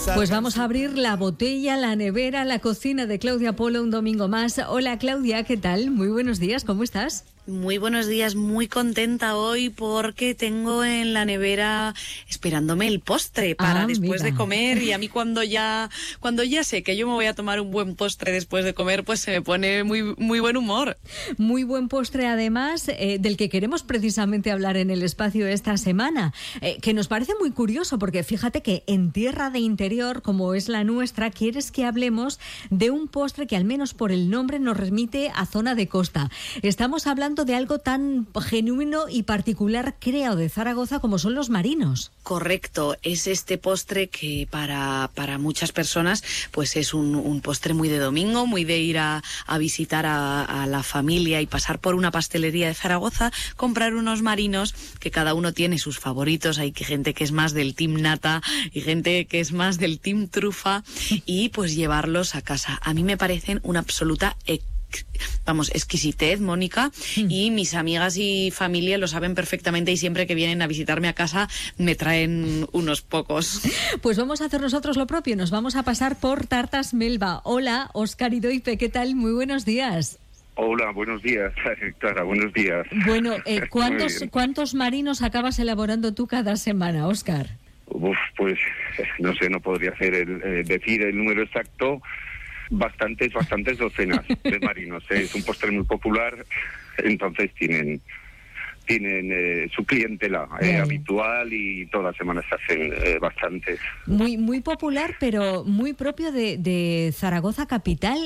Pues vamos a abrir la botella, la nevera, la cocina de Claudia Polo un domingo más. Hola Claudia, ¿qué tal? Muy buenos días, ¿cómo estás? Muy buenos días, muy contenta hoy porque tengo en la nevera esperándome el postre para después de comer, y a mí cuando ya sé que yo me voy a tomar un buen postre después de comer, pues se me pone muy buen humor. Muy buen postre además, del que queremos precisamente hablar en el espacio esta semana, que nos parece muy curioso porque fíjate que en tierra de interior como es la nuestra, quieres que hablemos de un postre que al menos por el nombre nos remite a zona de costa. Estamos hablando de algo tan genuino y particular, creo, de Zaragoza como son los marinos. Correcto, es este postre que para muchas personas pues es un postre muy de domingo, muy de ir a visitar a la familia y pasar por una pastelería de Zaragoza, comprar unos marinos, que cada uno tiene sus favoritos. Hay gente que es más del team nata y gente que es más del team trufa, y pues llevarlos a casa. A mí me parecen una absoluta exquisitez, Mónica, y mis amigas y familia lo saben perfectamente, y siempre que vienen a visitarme a casa me traen unos pocos. Pues vamos a hacer nosotros lo propio, nos vamos a pasar por Tartas Melba. Hola, Óscar Idoipe, ¿qué tal? Muy buenos días. Hola, buenos días, Clara, buenos días. Bueno, ¿cuántos marinos acabas elaborando tú cada semana, Óscar? Pues no sé, no podría decir el número exacto. Bastantes docenas de marinos. Es un postre muy popular, entonces tienen su clientela habitual, y todas las semanas se hacen bastantes. Muy popular, pero muy propio de Zaragoza capital.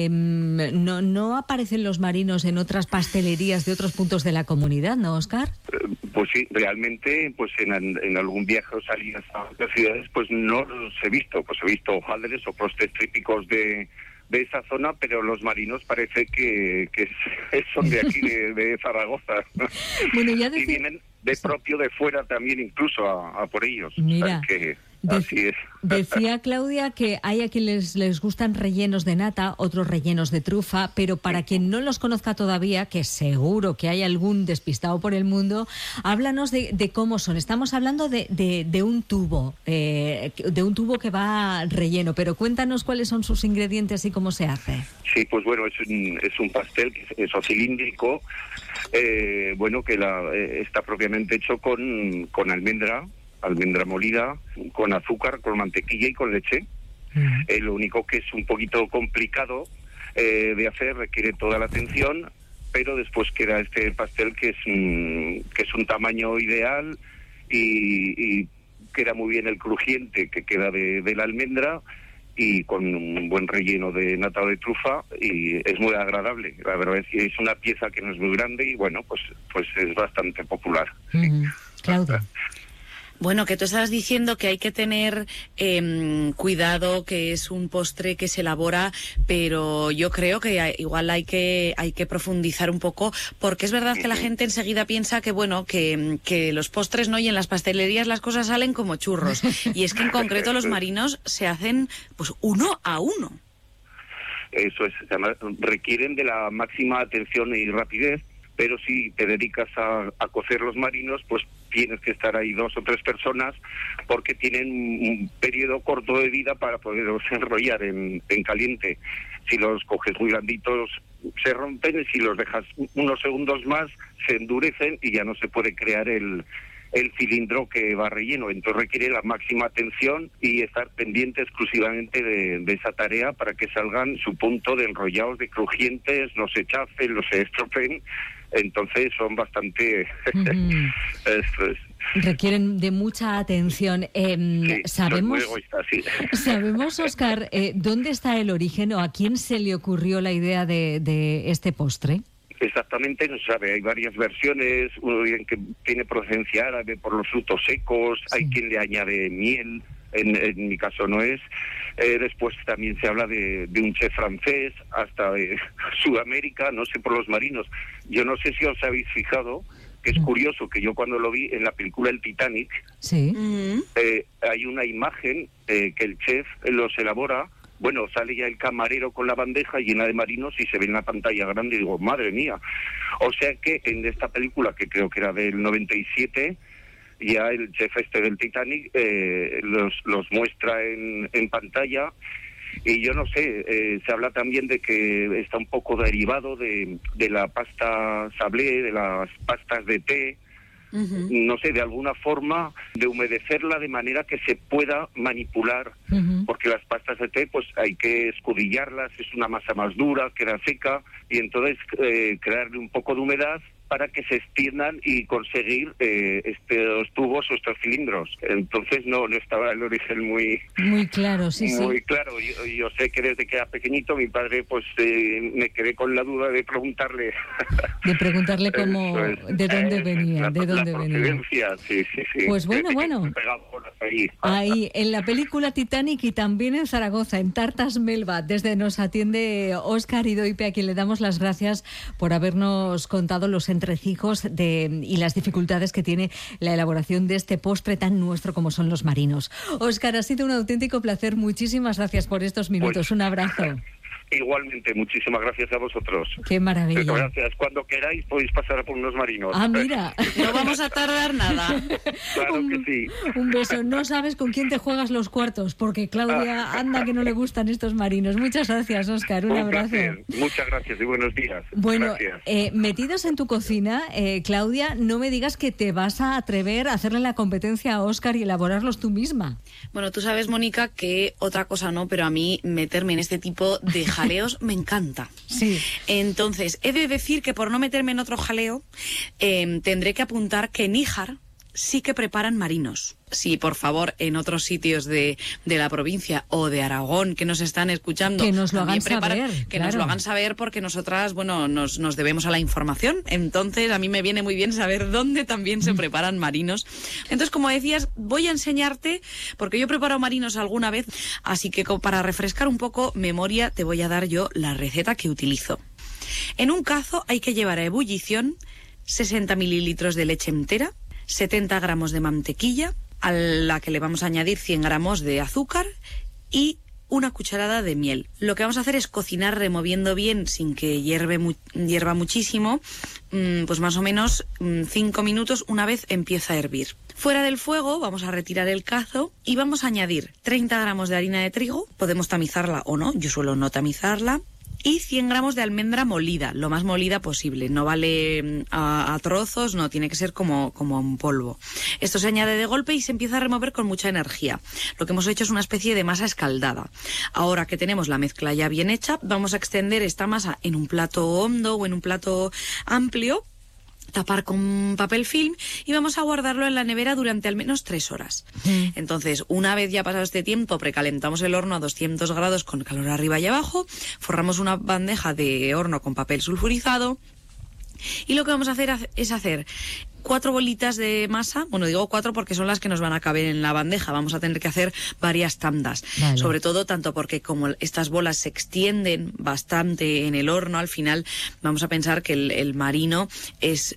No aparecen los marinos en otras pastelerías de otros puntos de la comunidad, ¿no, Óscar? Pues sí, realmente, pues en algún viaje o salidas a otras ciudades, pues no los he visto. Pues he visto hojaldres o postres típicos de esa zona, pero los marinos parece que son de aquí, de Zaragoza. Bueno, ya y vienen de propio de fuera también, incluso a por ellos. Mira, o sea que así es. Decía Claudia que hay a quienes les gustan rellenos de nata, otros rellenos de trufa, pero para quien no los conozca todavía, que seguro que hay algún despistado por el mundo, háblanos de cómo son. Estamos hablando de un tubo, que va relleno, pero cuéntanos cuáles son sus ingredientes y cómo se hace. Sí, pues bueno, es un pastel que es cilíndrico, que está propiamente hecho con almendra molida, con azúcar, con mantequilla y con leche. Lo único que es un poquito complicado de hacer, requiere toda la atención, pero después queda este pastel que es un tamaño ideal, y queda muy bien el crujiente que queda de la almendra, y con un buen relleno de nata o de trufa, y es muy agradable. La verdad es que es una pieza que no es muy grande, y bueno, pues es bastante popular. Sí. Claudia. Bueno, que tú estabas diciendo que hay que tener cuidado, que es un postre que se elabora, pero yo creo que igual hay que profundizar un poco, porque es verdad que la gente enseguida piensa que los postres, ¿no? Y en las pastelerías las cosas salen como churros. Y es que en concreto los marinos se hacen pues 1 a 1. Eso es, además, requieren de la máxima atención y rapidez, pero si te dedicas a cocer los marinos, pues tienes que estar ahí 2 o 3 personas, porque tienen un periodo corto de vida para poderlos enrollar en caliente. Si los coges muy blanditos, se rompen, y si los dejas unos segundos más, se endurecen y ya no se puede crear el cilindro que va relleno. Entonces requiere la máxima atención y estar pendiente exclusivamente de esa tarea para que salgan su punto de enrollados, de crujientes, no se chafen, no se estropeen. Entonces son bastante... Requieren de mucha atención. Sí, ¿sabemos, sí. ¿Sabemos, Óscar, dónde está el origen o a quién se le ocurrió la idea de este postre? Exactamente, no se sabe. Hay varias versiones. Uno dice que tiene procedencia árabe por los frutos secos. Sí. Hay quien le añade miel. En mi caso no es. Después también se habla de un chef francés, hasta de Sudamérica, no sé, por los marinos. Yo no sé si os habéis fijado, que es curioso, que yo cuando lo vi en la película El Titanic, sí. Hay una imagen que el chef los elabora. Bueno, sale ya el camarero con la bandeja llena de marinos y se ve en la pantalla grande, y digo, madre mía. O sea que en esta película, que creo que era del 97, ya el chef del Titanic los muestra en pantalla. Y yo no sé, se habla también de que está un poco derivado de la pasta sablé, de las pastas de té. Uh-huh. No sé, de alguna forma de humedecerla de manera que se pueda manipular, uh-huh. Porque las pastas de té pues hay que escudillarlas, es una masa más dura, queda seca, y entonces crearle un poco de humedad para que se extiendan y conseguir estos tubos o estos cilindros. Entonces no estaba el origen muy claro, muy claro. Yo sé que desde que era pequeñito mi padre pues me quedé con la duda de preguntarle cómo, de dónde venía, Sí. Pues bueno. Ahí en la película Titanic y también en Zaragoza, en Tartas Melba, desde nos atiende Óscar Idoipe, a quien le damos las gracias por habernos contado los entrecijos y las dificultades que tiene la elaboración de este postre tan nuestro como son los marinos. Óscar, ha sido un auténtico placer. Muchísimas gracias por estos minutos. Un abrazo. Igualmente, muchísimas gracias a vosotros. Qué maravilla. Gracias. Cuando queráis podéis pasar por unos marinos. Ah, mira. No vamos a tardar nada. Claro que sí. Un beso. No sabes con quién te juegas los cuartos, porque Claudia anda que no le gustan estos marinos. Muchas gracias, Óscar. Un abrazo. Placer. Muchas gracias y buenos días. Bueno, metidos en tu cocina, Claudia, no me digas que te vas a atrever a hacerle la competencia a Óscar y elaborarlos tú misma. Bueno, tú sabes, Mónica, que otra cosa no, pero a mí meterme en este tipo de jaleos me encanta. Sí. Entonces, he de decir que por no meterme en otro jaleo, tendré que apuntar que en Níjar sí que preparan marinos. Sí, por favor, en otros sitios de la provincia o de Aragón que nos están escuchando, que nos lo hagan saber, nos lo hagan saber, porque nosotras, bueno, nos debemos a la información. Entonces, a mí me viene muy bien saber dónde también se preparan marinos. Entonces, como decías, voy a enseñarte, porque yo he preparado marinos alguna vez, así que para refrescar un poco memoria, te voy a dar yo la receta que utilizo. En un cazo hay que llevar a ebullición 60 mililitros de leche entera, 70 gramos de mantequilla, a la que le vamos a añadir 100 gramos de azúcar y una cucharada de miel. Lo que vamos a hacer es cocinar removiendo bien sin que hierva muchísimo, pues más o menos 5 minutos una vez empieza a hervir. Fuera del fuego vamos a retirar el cazo y vamos a añadir 30 gramos de harina de trigo, podemos tamizarla o no, yo suelo no tamizarla, y 100 gramos de almendra molida, lo más molida posible. No vale a trozos, no, tiene que ser como un polvo. Esto se añade de golpe y se empieza a remover con mucha energía. Lo que hemos hecho es una especie de masa escaldada. Ahora que tenemos la mezcla ya bien hecha, vamos a extender esta masa en un plato hondo o en un plato amplio, tapar con papel film y vamos a guardarlo en la nevera durante al menos 3 horas. Entonces, una vez ya pasado este tiempo, precalentamos el horno a 200 grados con calor arriba y abajo, forramos una bandeja de horno con papel sulfurizado y lo que vamos a hacer es hacer 4 bolitas de masa. Bueno, digo 4 porque son las que nos van a caber en la bandeja. Vamos a tener que hacer varias tandas. Vale. Sobre todo tanto porque como estas bolas se extienden bastante en el horno, al final vamos a pensar que el marino es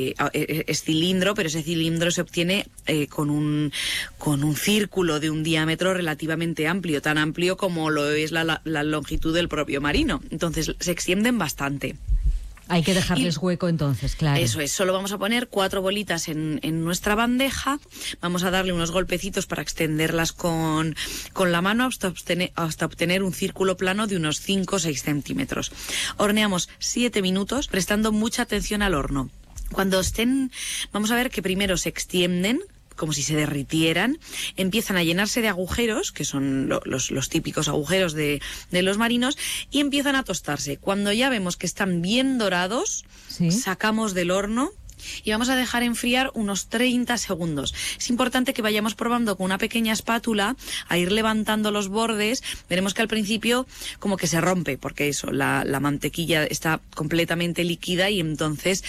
cilindro, pero ese cilindro se obtiene con un círculo de un diámetro relativamente amplio, tan amplio como lo es la longitud del propio marino. Entonces se extienden bastante. Hay que dejarles hueco entonces, claro. Eso es, solo vamos a poner 4 bolitas en nuestra bandeja, vamos a darle unos golpecitos para extenderlas con la mano hasta obtener un círculo plano de unos 5 o 6 centímetros. Horneamos 7 minutos, prestando mucha atención al horno. Cuando estén, vamos a ver que primero se extienden, como si se derritieran, empiezan a llenarse de agujeros, que son los típicos agujeros de los marinos, y empiezan a tostarse. Cuando ya vemos que están bien dorados, ¿sí?, sacamos del horno y vamos a dejar enfriar unos 30 segundos. Es importante que vayamos probando con una pequeña espátula a ir levantando los bordes. Veremos que al principio como que se rompe, porque eso, la mantequilla está completamente líquida y entonces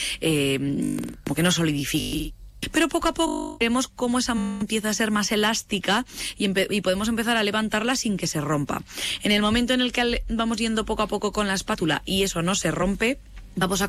como que no solidifica. Pero poco a poco vemos cómo esa empieza a ser más elástica y podemos empezar a levantarla sin que se rompa. En el momento en el que vamos yendo poco a poco con la espátula y eso no se rompe, vamos a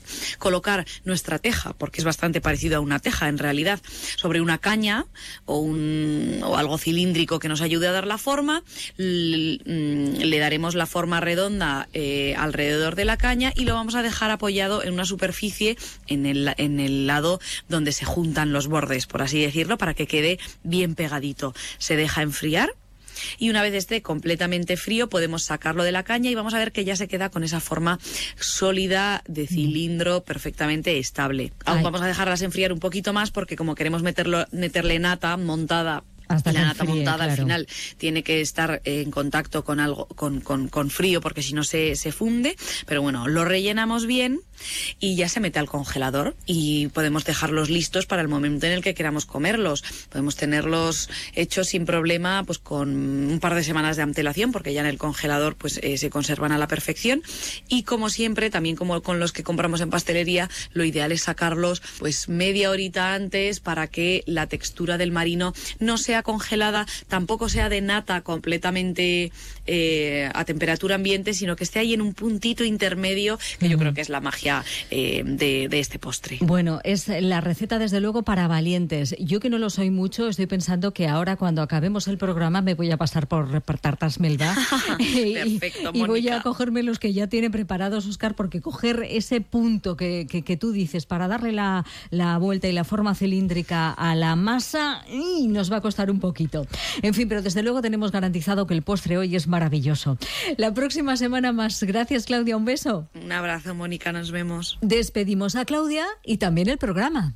colocar nuestra teja, porque es bastante parecido a una teja en realidad, sobre una caña o algo cilíndrico que nos ayude a dar la forma. Le daremos la forma redonda alrededor de la caña y lo vamos a dejar apoyado en una superficie en el lado donde se juntan los bordes, por así decirlo, para que quede bien pegadito. Se deja enfriar. Y una vez esté completamente frío podemos sacarlo de la caña y vamos a ver que ya se queda con esa forma sólida de cilindro perfectamente estable. Aún vamos a dejarlas enfriar un poquito más porque como queremos meterle nata montada, hasta la nata enfríe, montada, claro, al final tiene que estar en contacto con algo, con frío, porque si no se funde. Pero bueno, lo rellenamos bien y ya se mete al congelador y podemos dejarlos listos para el momento en el que queramos comerlos. Podemos tenerlos hechos sin problema, pues con un par de semanas de antelación, porque ya en el congelador pues se conservan a la perfección. Y como siempre, también como con los que compramos en pastelería, lo ideal es sacarlos pues media horita antes para que la textura del marino no sea congelada, tampoco sea de nata completamente a temperatura ambiente, sino que esté ahí en un puntito intermedio, que yo creo que es la magia de este postre. Bueno, es la receta desde luego para valientes. Yo que no lo soy mucho, estoy pensando que ahora cuando acabemos el programa me voy a pasar por Tartas Melba Perfecto, y voy a Mónica. cogerme los que ya tiene preparados Óscar, porque coger ese punto que tú dices para darle la vuelta y la forma cilíndrica a la masa nos va a costar un poquito. En fin, pero desde luego tenemos garantizado que el postre hoy es maravilloso. La próxima semana más. Gracias, Claudia, un beso. Un abrazo, Mónica, nos vemos. Despedimos a Claudia y también el programa.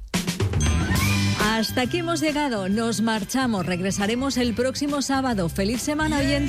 Hasta aquí hemos llegado, nos marchamos, regresaremos el próximo sábado. ¡Feliz semana, oyentes!